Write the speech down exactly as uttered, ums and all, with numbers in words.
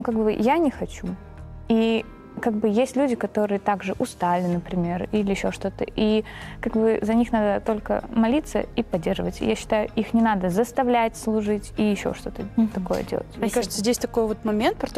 как бы я не хочу. И как бы есть люди, которые также устали, например, или еще что-то. И как бы за них надо только молиться и поддерживать. Я считаю, их не надо заставлять служить и еще что-то mm-hmm. такое делать. Мне кажется, здесь такой вот момент про то,